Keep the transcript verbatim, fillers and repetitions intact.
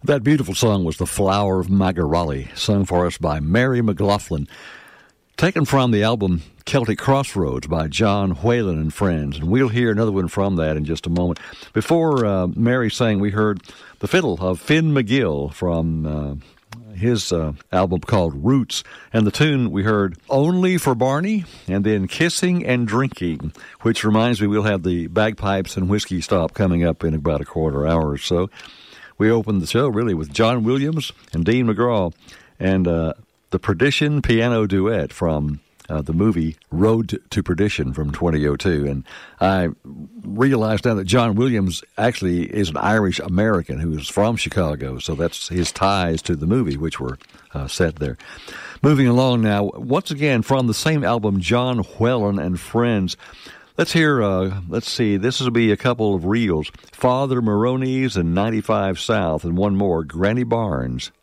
That beautiful song was The Flower of Magarali, sung for us by Mary McLaughlin, taken from the album Celtic Crossroads by John Whalen and Friends. And we'll hear another one from that in just a moment. Before uh, Mary sang, we heard the fiddle of Finn McGill from uh, his uh, album called Roots. And the tune we heard, Only for Barney, and then Kissing and Drinking, which reminds me we'll have the Bagpipes and Whiskey Stop coming up in about a quarter hour or so. We opened the show, really, with John Williams and Dean McGraw and uh, the Perdition piano duet from uh, the movie Road to Perdition from twenty oh two. And I realized now that John Williams actually is an Irish-American who is from Chicago, so that's his ties to the movie, which were uh, set there. Moving along now, once again, from the same album, John Whalen and Friends. Let's hear, uh, let's see, this will be a couple of reels. Father Maroney's and ninety-five South, and one more, Granny Barnes.